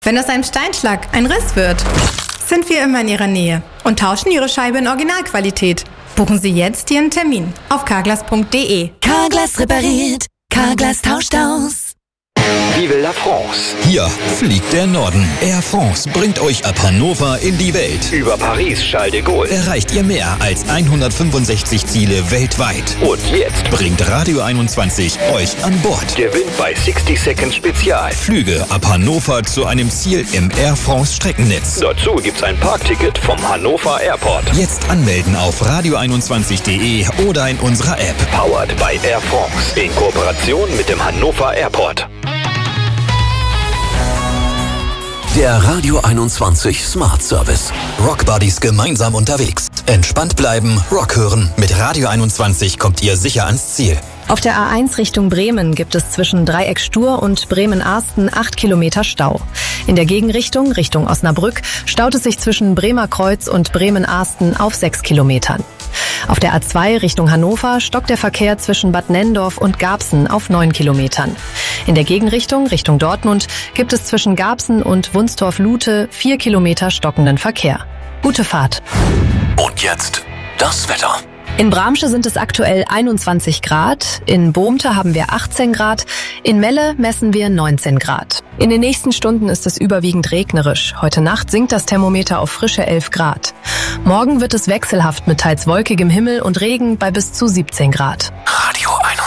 Wenn aus einem Steinschlag ein Riss wird, sind wir immer in Ihrer Nähe und tauschen Ihre Scheibe in Originalqualität. Buchen Sie jetzt Ihren Termin auf carglass.de. Carglass repariert, Carglass tauscht aus. Vive la France. Hier fliegt der Norden. Air France bringt euch ab Hannover in die Welt. Über Paris, Charles de Gaulle. Erreicht ihr mehr als 165 Ziele weltweit. Und jetzt bringt Radio 21 euch an Bord. Gewinnt bei 60 Seconds Spezial. Flüge ab Hannover zu einem Ziel im Air France Streckennetz. Dazu gibt's ein Parkticket vom Hannover Airport. Jetzt anmelden auf radio21.de oder in unserer App. Powered by Air France. In Kooperation mit dem Hannover Airport. Der Radio 21 Smart Service. Rock Buddies gemeinsam unterwegs. Entspannt bleiben, Rock hören. Mit Radio 21 kommt ihr sicher ans Ziel. Auf der A1 Richtung Bremen gibt es zwischen Dreieck Stur und Bremen-Arsten 8 Kilometer Stau. In der Gegenrichtung, Richtung Osnabrück, staut es sich zwischen Bremer Kreuz und Bremen-Arsten auf 6 Kilometern. Auf der A2 Richtung Hannover stockt der Verkehr zwischen Bad Nenndorf und Garbsen auf 9 Kilometern. In der Gegenrichtung, Richtung Dortmund, gibt es zwischen Garbsen und Wunstorf-Lute 4 Kilometer stockenden Verkehr. Gute Fahrt. Und jetzt das Wetter. In Bramsche sind es aktuell 21 Grad, in Bohmte haben wir 18 Grad, in Melle messen wir 19 Grad. In den nächsten Stunden ist es überwiegend regnerisch. Heute Nacht sinkt das Thermometer auf frische 11 Grad. Morgen wird es wechselhaft mit teils wolkigem Himmel und Regen bei bis zu 17 Grad. Radio 21.